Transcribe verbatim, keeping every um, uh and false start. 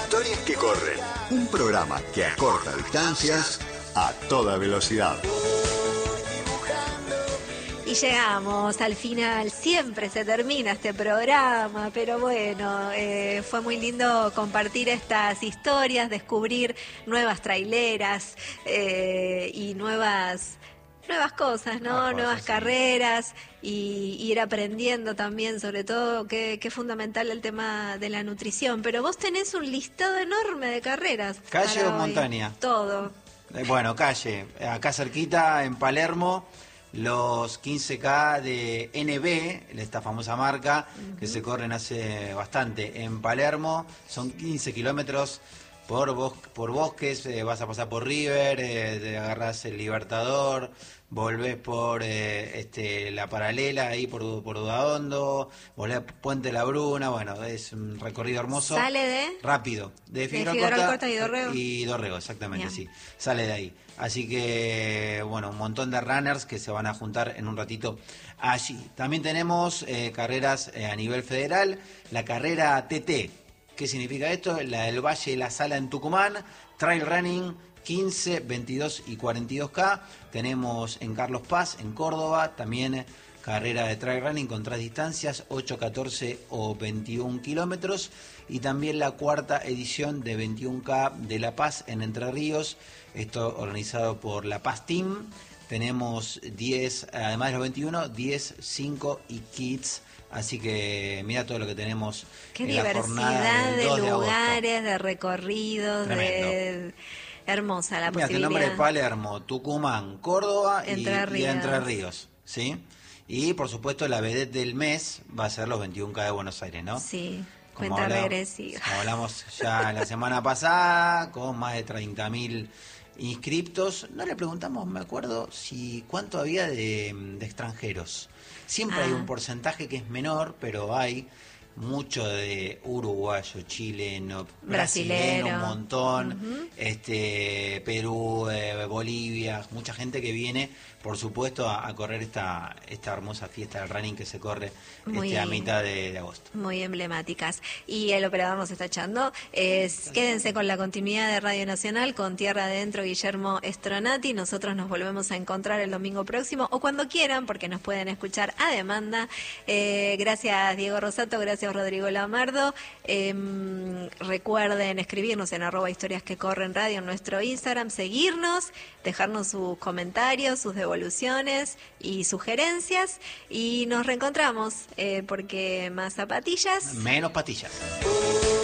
Historias que corren. Un programa que acorta distancias a toda velocidad. Y llegamos al final, siempre se termina este programa, pero bueno, eh, fue muy lindo compartir estas historias, descubrir nuevas traileras eh, y nuevas... Nuevas cosas, ¿no? Nuevas, Nuevas cosas, carreras sí. y ir aprendiendo también, sobre todo, que, que es fundamental el tema de la nutrición. Pero vos tenés un listado enorme de carreras. ¿Calle o montaña? Todo. Eh, bueno, calle. Acá cerquita, en Palermo, los quince K de N B, esta famosa marca, uh-huh. que se corren hace bastante. En Palermo son quince kilómetros. Por, bos por bosques, eh, vas a pasar por River, eh, te agarras el Libertador, volvés por eh, este, la paralela, ahí por, por Udaondo, volvés a Puente La Bruna, bueno, es un recorrido hermoso. ¿Sale de? Rápido, de Figueroa Alcorta, Alcorta y Dorrego. Y Dorrego, exactamente, Bien. sí, sale de ahí. Así que, bueno, un montón de runners que se van a juntar en un ratito allí. También tenemos eh, carreras eh, a nivel federal, la carrera T T. ¿Qué significa esto? La del Valle de la Sala en Tucumán, Trail Running quince, veintidós y cuarenta y dos K. Tenemos en Carlos Paz, en Córdoba, también carrera de Trail Running con tres distancias, ocho, catorce o veintiún kilómetros. Y también la cuarta edición de veintiún K de La Paz en Entre Ríos, esto organizado por La Paz Team. Tenemos diez, además de los veintiuno, diez, cinco y Kids. Así que mira todo lo que tenemos. Qué en diversidad la jornada del de dos de lugares, de recorridos, Tremendo. de... Hermosa la Mira, posibilidad. el nombre de Palermo, Tucumán, Córdoba y Entre Ríos. y Entre Ríos, ¿sí? Y por supuesto la vedette del mes va a ser los veintiún K de Buenos Aires, ¿no? Sí, Como cuenta hablamos, regresiva. Como hablamos ya la semana pasada, con más de treinta mil inscriptos. No le preguntamos, me acuerdo, si cuánto había de, de extranjeros. Siempre ah. hay un porcentaje que es menor, pero hay mucho de uruguayo, chileno, brasilero, brasileño, un montón, uh-huh. este Perú, eh, Bolivia, mucha gente que viene, por supuesto, a, a correr esta esta hermosa fiesta del running que se corre Muy, este, a mitad de, de agosto. Muy emblemáticas. Y el operador nos está echando. Es, quédense con la continuidad de Radio Nacional, con Tierra Adentro, Guillermo Stronati. Nosotros nos volvemos a encontrar el domingo próximo, o cuando quieran, porque nos pueden escuchar a demanda. Eh, gracias, Diego Rosato, gracias, Rodrigo Lamardo. Eh, recuerden escribirnos en arroba historias que corren radio en nuestro Instagram, seguirnos, dejarnos sus comentarios, sus devoluciones y sugerencias, y nos reencontramos eh, porque más zapatillas, menos patillas.